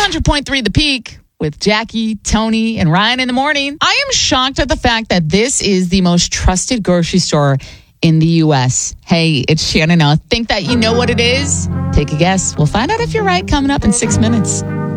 100.3 The Peak with Jackie, Tony, and Ryan in the morning. I am shocked at the fact that this is the most trusted grocery store in the U.S. Hey, it's Shannon. Think that you know what it is? Take a guess. We'll find out if you're right coming up in 6 minutes.